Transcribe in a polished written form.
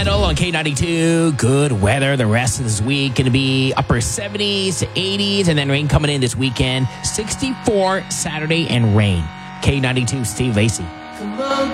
On K92, good weather the rest of this week. Going to be upper 70s, 80s, and then rain coming in this weekend. 64 Saturday and rain. K92, Steve Lacy.